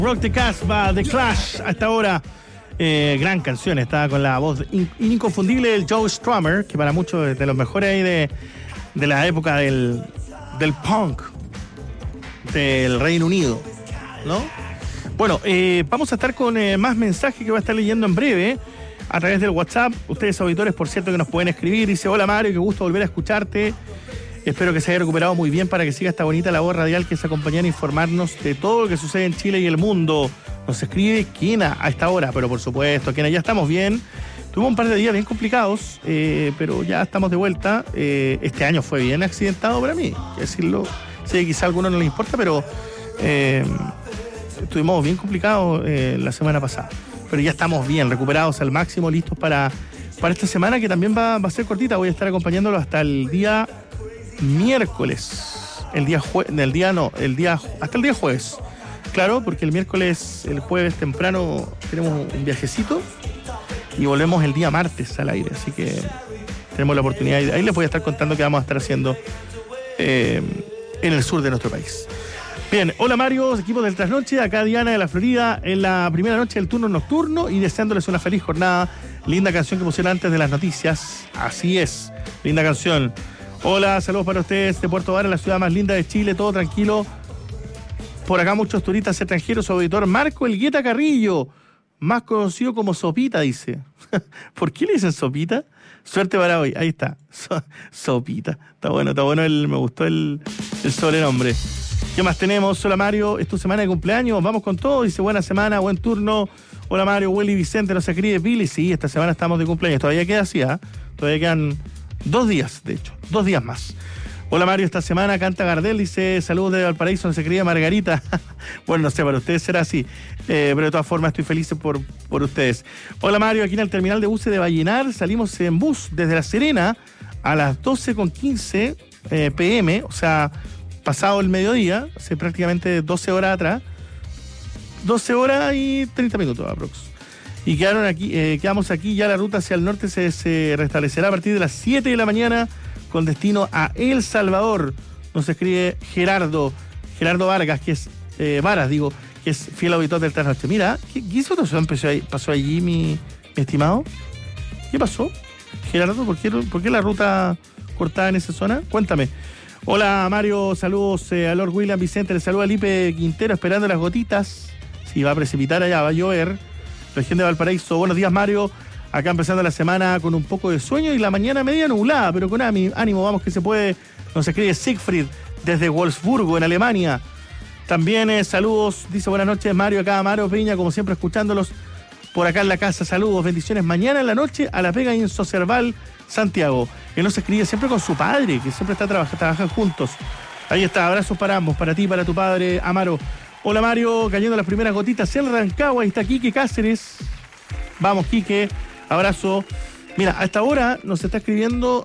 Rock the Casbah, The Clash, hasta ahora. Gran canción, está con la voz inconfundible del Joe Strummer, que para muchos es de los mejores ahí de la época del punk del Reino Unido, ¿no? Bueno, vamos a estar con más mensajes que voy a estar leyendo en breve a través del WhatsApp. Ustedes, auditores, por cierto, que nos pueden escribir. Dice: hola Mario, qué gusto volver a escucharte. Espero que se haya recuperado muy bien para que siga esta bonita labor radial que es acompañar e informarnos de todo lo que sucede en Chile y el mundo. Nos escribe Kena a esta hora, pero por supuesto, Kena, ya estamos bien. Tuvimos un par de días bien complicados, pero ya estamos de vuelta. Este año fue bien accidentado para mí, hay que decirlo. Sé que quizá a algunos no les importa, pero estuvimos bien complicados la semana pasada. Pero ya estamos bien, recuperados al máximo, listos para esta semana, que también va a ser cortita. Voy a estar acompañándolo hasta el día miércoles. Hasta el día jueves. Claro, porque el jueves temprano tenemos un viajecito y volvemos el día martes al aire, así que tenemos la oportunidad. Ahí les voy a estar contando qué vamos a estar haciendo en el sur de nuestro país. Bien, hola Mario, equipo del Trasnoche, acá Diana de la Florida, en la primera noche del turno nocturno y deseándoles una feliz jornada. Linda canción que pusieron antes de las noticias, así es, linda canción. Hola, saludos para ustedes de Puerto Vara, la ciudad más linda de Chile, todo tranquilo. Por acá muchos turistas extranjeros, su auditor Marco Elgueta Carrillo, más conocido como Sopita, dice. ¿Por qué le dicen Sopita? Suerte para hoy, ahí está. Sopita, está bueno, me gustó el sobrenombre. ¿Qué más tenemos? Hola Mario, es tu semana de cumpleaños, vamos con todo, dice buena semana, buen turno. Hola Mario, Willy Vicente, nos escribe Billy, sí, esta semana estamos de cumpleaños, todavía queda así, todavía quedan 2 días, de hecho, 2 días más. Hola Mario, esta semana canta Gardel, dice saludos de Valparaíso, nos escribe Margarita. Bueno, no sé, para ustedes será así, pero de todas formas estoy feliz por ustedes. Hola Mario, aquí en el terminal de buses de Vallenar, salimos en bus desde La Serena a las 12:15 p.m., o sea, pasado el mediodía, hace prácticamente 12 horas atrás, 12 horas y 30 minutos aprox. Y quedamos aquí, ya la ruta hacia el norte se restablecerá a partir de las 7 de la mañana con destino a El Salvador. Nos escribe Gerardo Vargas, que es que es fiel auditor del Trasnoche. Mira, ¿qué situación pasó allí, mi estimado? ¿Qué pasó, Gerardo? ¿Por qué la ruta cortada en esa zona? Cuéntame. Hola Mario, saludos a Lord William Vicente, le saluda a Lipe Quintero esperando las gotitas. Sí, va a precipitar allá, va a llover. Región de Valparaíso. Buenos días Mario, acá empezando la semana con un poco de sueño y la mañana media nublada, pero con ánimo, vamos que se puede. Nos escribe Siegfried desde Wolfsburgo, en Alemania. También saludos, dice buenas noches Mario, acá Mario Peña, como siempre escuchándolos por acá en la casa. Saludos, bendiciones. Mañana en la noche a la pega en Socerval, Santiago. Él nos escribe siempre con su padre, que siempre trabajan juntos. Ahí está, abrazos para ambos, para ti, para tu padre, Amaro. Hola Mario, cayendo las primeras gotitas en Rancagua, ahí está Quique Cáceres. Vamos Quique, abrazo. Mira, hasta ahora nos está escribiendo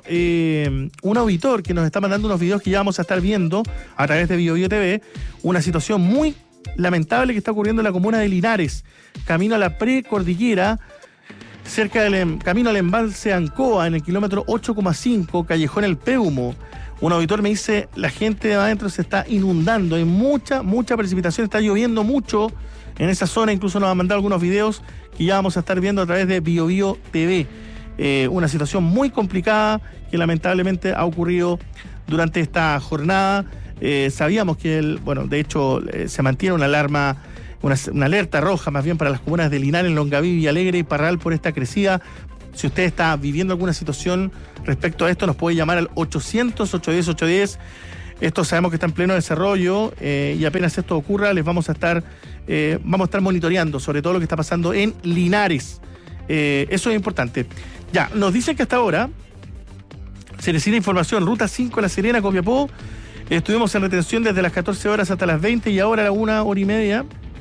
un auditor que nos está mandando unos videos que ya vamos a estar viendo a través de BioBio TV. Una situación muy lamentable que está ocurriendo en la comuna de Linares, camino a la precordillera, cerca del camino al embalse Ancoa, en el kilómetro 8,5, Callejón El Peumo. Un auditor me dice, la gente de adentro se está inundando, hay mucha precipitación, está lloviendo mucho en esa zona, incluso nos han mandado algunos videos que ya vamos a estar viendo a través de BioBio TV. Una situación muy complicada que lamentablemente ha ocurrido durante esta jornada. Sabíamos que, de hecho, se mantiene una alarma, una alerta roja más bien para las comunas de Linares, Longaví, Villalegre y Parral por esta crecida. Si usted está viviendo alguna situación respecto a esto, nos puede llamar al 800-810-810. Esto sabemos que está en pleno desarrollo y apenas esto ocurra, les vamos a estar monitoreando sobre todo lo que está pasando en Linares. Eso es importante. Ya, nos dicen que hasta ahora se necesita información. Ruta 5 La Serena, Copiapó. Estuvimos en retención desde las 14 horas hasta las 20 y ahora a la 1 hora y media.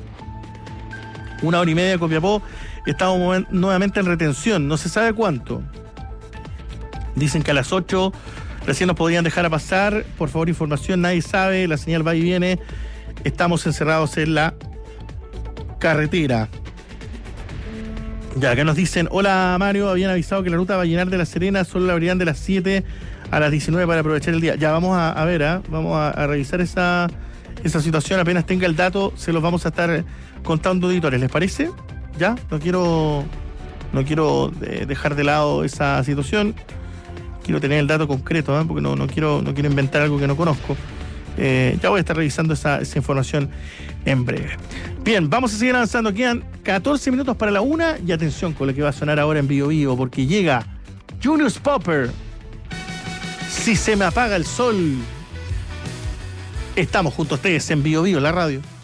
1 hora y media Copiapó. Estamos nuevamente en retención, no se sabe cuánto. Dicen que a las 8 recién nos podrían dejar a pasar. Por favor, información, nadie sabe, la señal va y viene. Estamos encerrados en la carretera. Ya, acá nos dicen, hola Mario, habían avisado que la ruta Vallenar de La Serena solo la abrirán de las 7 a las 19 para aprovechar el día. Ya, vamos a ver, vamos a revisar esa esa situación. Apenas tenga el dato, se los vamos a estar contando, auditores. ¿Les parece? ¿Ya? No quiero dejar de lado esa situación. Quiero tener el dato concreto, porque no quiero inventar algo que no conozco. Ya voy a estar revisando esa información en breve. Bien, vamos a seguir avanzando. Quedan 14 minutos para la 1 y atención con lo que va a sonar ahora en Bio Bio, porque llega Julius Popper. Si se me apaga el sol. Estamos junto a ustedes en Bio Bio, la radio.